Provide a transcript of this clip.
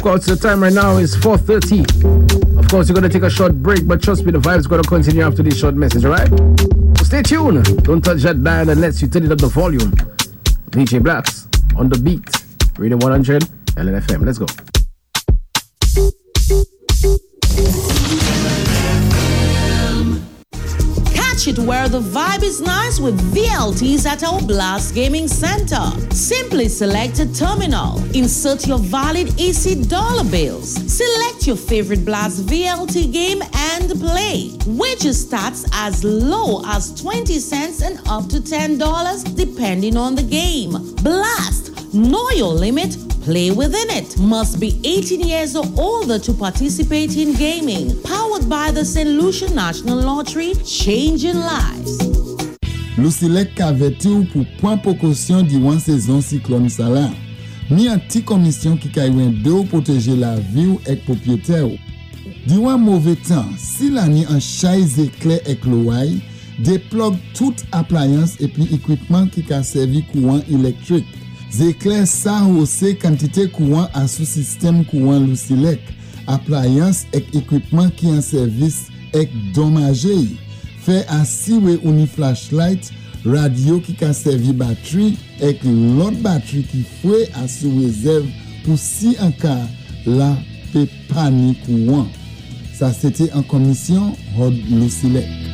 Of course, the time right now is 4:30. Of course, you're going to take a short break, but trust me, the vibe's going to continue after this short message, all right? So stay tuned. Don't touch that dial unless you turn it up the volume. DJ Blacks on the beat. Radio 100, LNFM. Let's go. Catch it where the vibe is nice with VLTs at our Blast Gaming Center. Simply select a terminal, insert your valid EC dollar bills, select your favorite Blast VLT game and play. Wager starts as low as 20 cents and up to $10 depending on the game. Blast, know your limit, play within it. Must be 18 years or older to participate in gaming. Powered by the St. Lucia National Lottery, changing lives. Lucilec kaveti ou pour point précaution durant saison cyclone Sala. Mi un petit commission qui kaywen de ou protéger la vie ou ek propriétaire. Durant mauvais temps, si l'année en chaise éclair ek l'ouaille, déplogue toute appliance et puis équipement qui ka servi courant électrique. Zéclair ça hausse quantité courant à sous système courant Lucilec, appliance et équipement qui en service et dommagé. Fait assis ou ni flashlight, radio qui ka servi batterie et l'autre batterie qui fouet à sous réserve pour si en cas la pe panique courant. Ça c'était en commission Rod Lucilec.